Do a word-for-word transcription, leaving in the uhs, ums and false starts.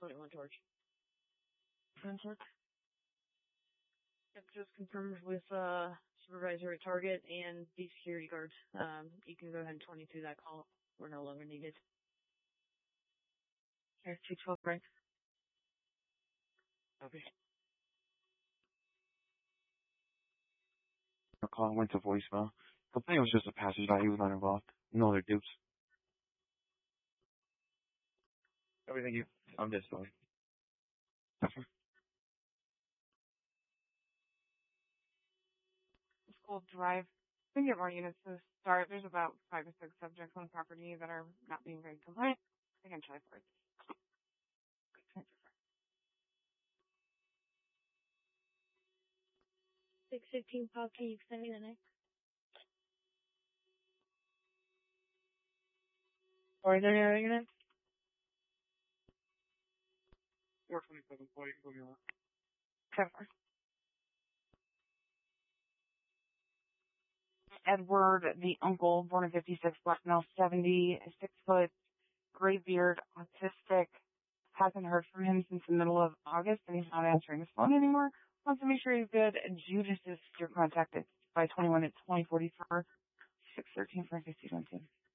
twenty-one torch. Friendship. Yep, just confirmed with uh, supervisory target and the security guard. Um, you can go ahead and twenty-two that call. We're no longer needed. Here's two twelve right. Okay. Our call went to voicemail. I think it was just a passersby. He was not involved. No other dupes. Okay, thank you. I'm just sorry. School drive. We can get more units to start. There's about five or six subjects on the property that are not being very compliant. I can try for it. six fifteen Pop, can you extend me the next? Or is there any other units? four twenty-seven, forty, go me on. ten four. Edward, the uncle, born in fifty-six, black male, seventy, six foot, gray beard, autistic. Hasn't heard from him since the middle of August, and he's not answering his phone anymore. Wants to make sure he's good. Judas is your contact by twenty-one at twenty forty-four, six thirteen for fifty-one.